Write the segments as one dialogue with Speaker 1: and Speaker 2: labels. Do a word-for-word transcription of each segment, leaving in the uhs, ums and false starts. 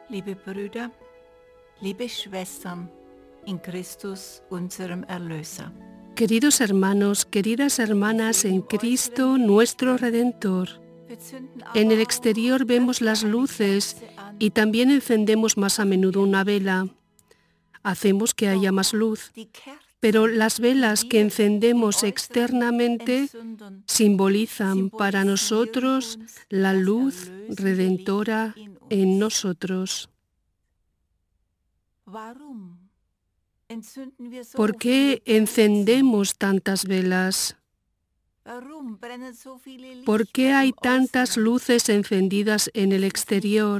Speaker 1: Liebe Brüder, liebe Schwestern, in Christus, unserem Erlöser.
Speaker 2: Queridos hermanos, queridas hermanas en Cristo, nuestro Redentor. En el exterior vemos las luces y también encendemos más a menudo una vela. Hacemos que haya más luz, pero las velas que encendemos externamente simbolizan para nosotros la luz redentora en nosotros. ¿Por qué encendemos tantas velas? ¿Por qué hay tantas luces encendidas en el exterior?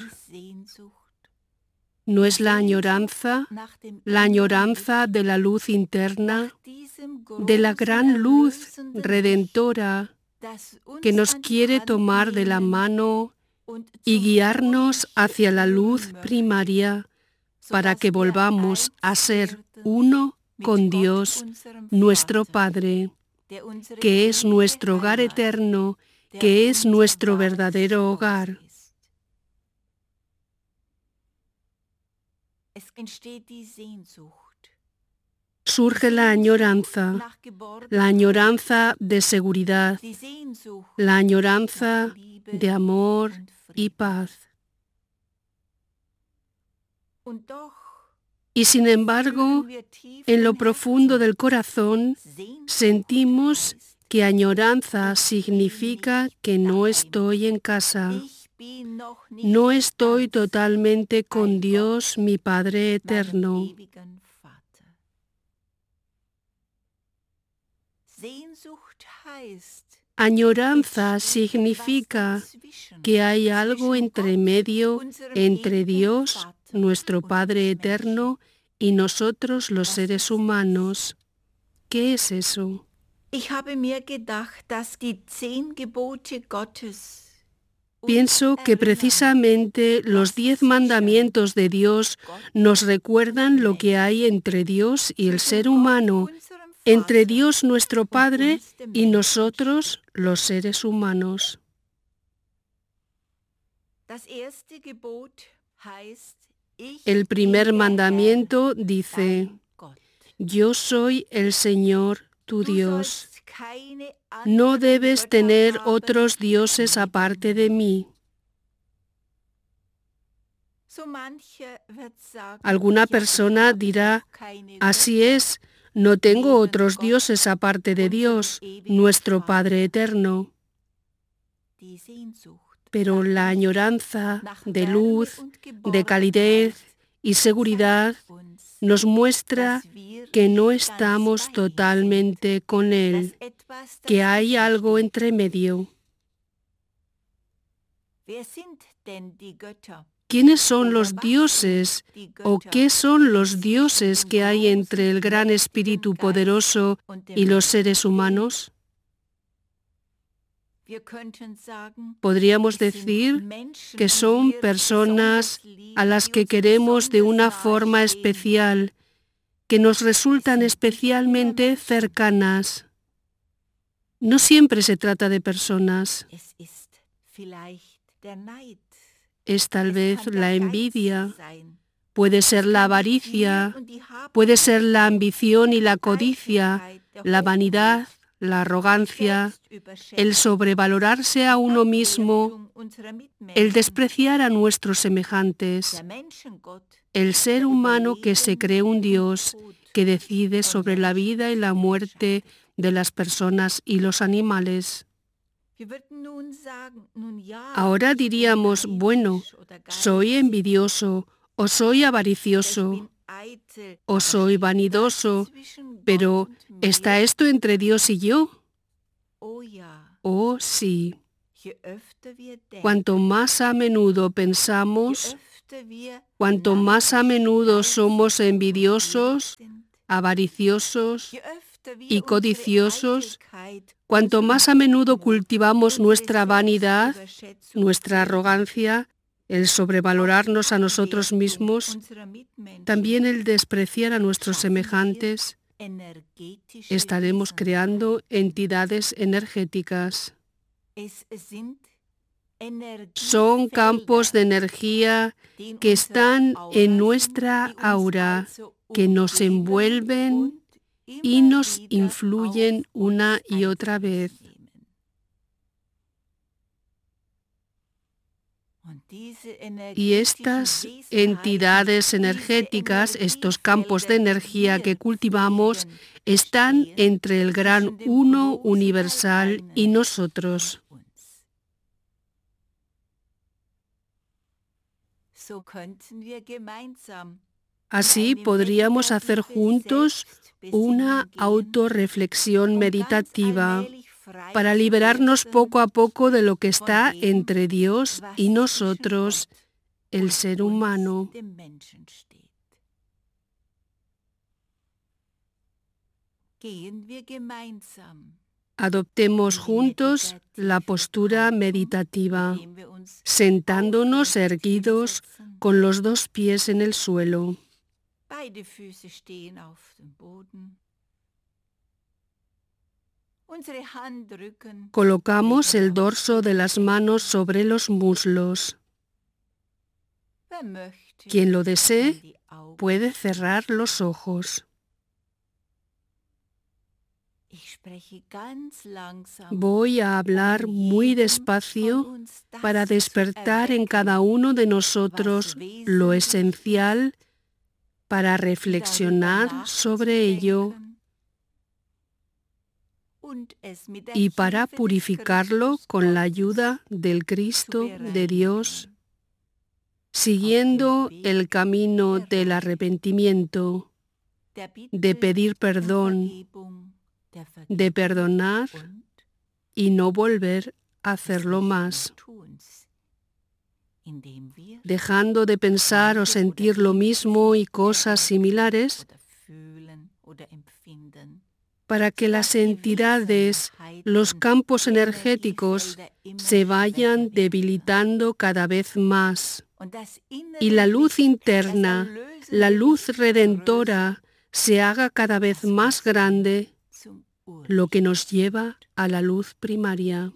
Speaker 2: ¿No es la añoranza, la añoranza de la luz interna, de la gran luz redentora que nos quiere tomar de la mano y guiarnos hacia la luz primaria para que volvamos a ser uno con Dios, nuestro Padre, que es nuestro hogar eterno, que es nuestro verdadero hogar? Surge la añoranza, la añoranza de seguridad, la añoranza de amor y paz. Y sin embargo, en lo profundo del corazón, sentimos que añoranza significa que no estoy en casa. No estoy totalmente con Dios, mi Padre eterno. Añoranza significa que hay algo entre medio entre Dios, nuestro Padre eterno, y nosotros los seres humanos. ¿Qué es eso? Pienso que precisamente los diez mandamientos de Dios nos recuerdan lo que hay entre Dios y el ser humano, entre Dios nuestro Padre y nosotros los seres humanos. El primer mandamiento dice: Yo soy el Señor tu Dios. No debes tener otros dioses aparte de mí. Alguna persona dirá: así es, no tengo otros dioses aparte de Dios, nuestro Padre eterno. Pero la añoranza de luz, de calidez y seguridad nos muestra que no estamos totalmente con Él, que hay algo entre medio. ¿Quiénes son los dioses o qué son los dioses que hay entre el gran Espíritu poderoso y los seres humanos? Podríamos decir que son personas a las que queremos de una forma especial, que nos resultan especialmente cercanas. No siempre se trata de personas. Es tal vez la envidia, puede ser la avaricia, puede ser la ambición y la codicia, la vanidad, la arrogancia, el sobrevalorarse a uno mismo, el despreciar a nuestros semejantes, el ser humano que se cree un Dios que decide sobre la vida y la muerte de las personas y los animales. Ahora diríamos, bueno, soy envidioso, o soy avaricioso, o soy vanidoso, pero ¿está esto entre Dios y yo? Oh, sí. Cuanto más a menudo pensamos, cuanto más a menudo somos envidiosos, avariciosos y codiciosos, cuanto más a menudo cultivamos nuestra vanidad, nuestra arrogancia, el sobrevalorarnos a nosotros mismos, también el despreciar a nuestros semejantes, estaremos creando entidades energéticas. Son campos de energía que están en nuestra aura, que nos envuelven y nos influyen una y otra vez. Y estas entidades energéticas, estos campos de energía que cultivamos, están entre el gran Uno universal y nosotros. Así podríamos hacer juntos una autorreflexión meditativa para liberarnos poco a poco de lo que está entre Dios y nosotros, el ser humano. Adoptemos juntos la postura meditativa, sentándonos erguidos con los dos pies en el suelo. Colocamos el dorso de las manos sobre los muslos. Quien lo desee puede cerrar los ojos. Voy a hablar muy despacio para despertar en cada uno de nosotros lo esencial para reflexionar sobre ello y para purificarlo con la ayuda del Cristo de Dios, siguiendo el camino del arrepentimiento, de pedir perdón, de perdonar y no volver a hacerlo más, dejando de pensar o sentir lo mismo y cosas similares, para que las entidades, los campos energéticos se vayan debilitando cada vez más y la luz interna, la luz redentora, se haga cada vez más grande, lo que nos lleva a la luz primaria.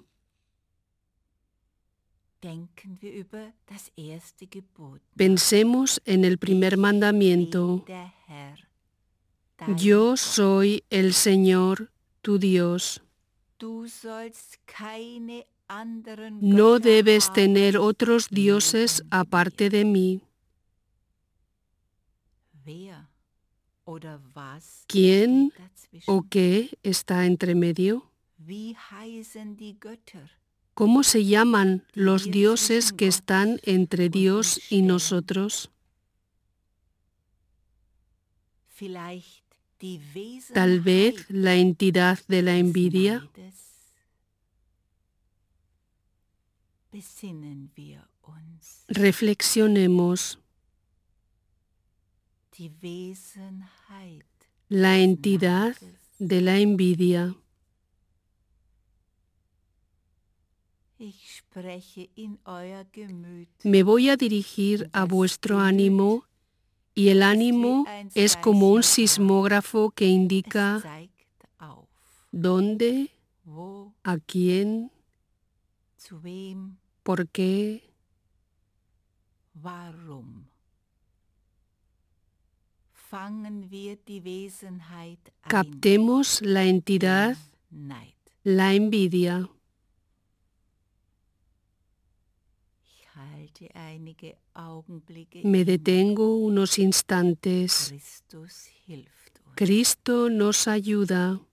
Speaker 2: Pensemos en el primer mandamiento. Yo soy el Señor, tu Dios. No debes tener otros dioses aparte de mí. ¿Quién o qué está entre medio? ¿Cómo se llaman los dioses que están entre Dios y nosotros? Tal vez la entidad de la envidia. Reflexionemos. La entidad de la envidia. Me voy a dirigir a vuestro ánimo y el ánimo es como un sismógrafo que indica dónde, a quién, por qué, captemos la entidad, la envidia. Me detengo unos instantes. Cristo nos ayuda.